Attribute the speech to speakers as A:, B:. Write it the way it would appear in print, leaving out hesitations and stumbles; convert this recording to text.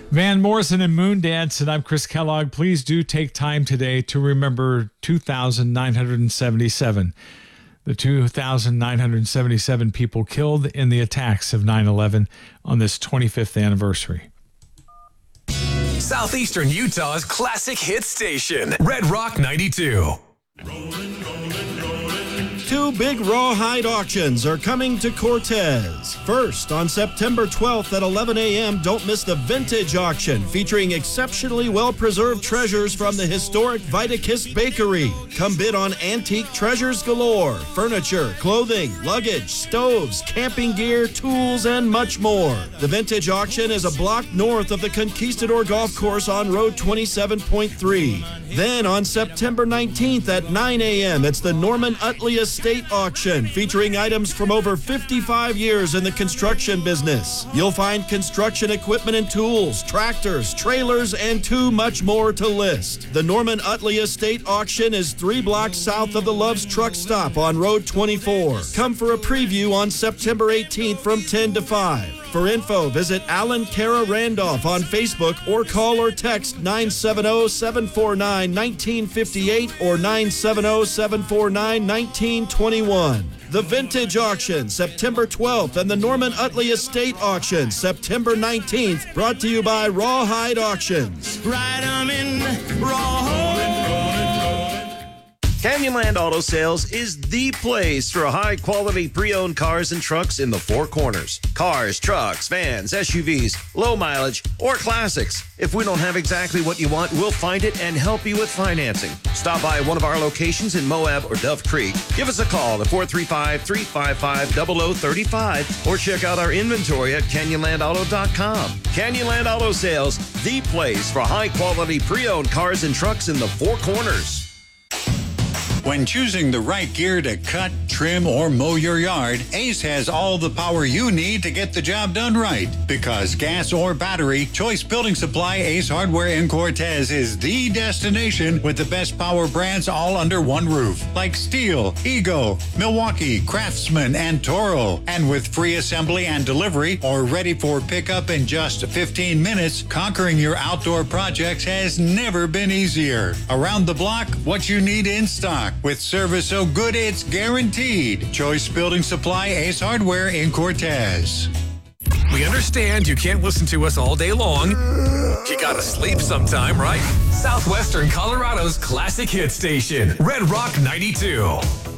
A: Van Morrison and Moondance, and I'm Chris Kellogg. Please do take time today to remember 2,977. The 2,977 people killed in the attacks of 9/11 on this 25th anniversary.
B: Southeastern Utah's classic hit station, Red Rock 92.
C: Two big rawhide auctions are coming to Cortez. First, on September 12th at 11 a.m., don't miss the Vintage Auction, featuring exceptionally well-preserved treasures from the historic Vitakiss Bakery. Come bid on antique treasures galore, furniture, clothing, luggage, stoves, camping gear, tools, and much more. The Vintage Auction is a block north of the Conquistador Golf Course on Road 27.3. Then, on September 19th at 9 a.m., it's the Norman Utley Estate Auction, featuring items from over 55 years in the construction business. You'll find construction equipment and tools, tractors, trailers, and too much more to list. The Norman Utley Estate Auction is 3 blocks south of the Love's Truck Stop on Road 24. Come for a preview on September 18th from 10 to 5. For info, visit Alan Cara Randolph on Facebook or call or text 970-749-1958 or 970-749-1921. The Vintage Auction, September 12th, and the Norman Utley Estate Auction, September 19th, brought to you by Rawhide Auctions.
D: Ride 'em in Rawhide.
E: Canyonland Auto Sales is the place for high-quality pre-owned cars and trucks in the Four Corners. Cars, trucks, vans, SUVs, low mileage, or classics. If we don't have exactly what you want, we'll find it and help you with financing. Stop by one of our locations in Moab or Dove Creek. Give us a call at 435-355-0035 or check out our inventory at CanyonlandAuto.com. Canyonland Auto Sales, the place for high-quality pre-owned cars and trucks in the Four Corners.
F: When choosing the right gear to cut, trim, or mow your yard, Ace has all the power you need to get the job done right. Because gas or battery, Choice Building Supply Ace Hardware in Cortez is the destination with the best power brands all under one roof. Like Steel, Ego, Milwaukee, Craftsman, and Toro. And with free assembly and delivery or ready for pickup in just 15 minutes, conquering your outdoor projects has never been easier. Around the block, what you need in stock. With service so good it's guaranteed. Choice Building Supply Ace Hardware in Cortez.
B: We understand you can't listen to us all day long. You gotta sleep sometime, right? Southwestern Colorado's classic hit station, Red Rock 92.